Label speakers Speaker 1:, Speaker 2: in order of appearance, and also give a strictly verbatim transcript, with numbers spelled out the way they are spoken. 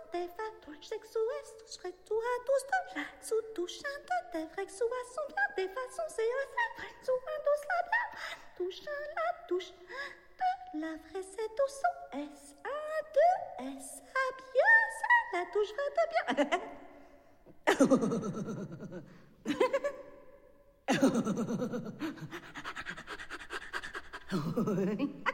Speaker 1: des fatouches, sexues, touche, retour à tous de là, sous touchant de des vrais, sous à son bien, des façons, c'est assez vrai, sous un dos la bien, touchant la touche, de la vraie, c'est au son, S, un, deux, S, à bien, ça, la touche va de bien.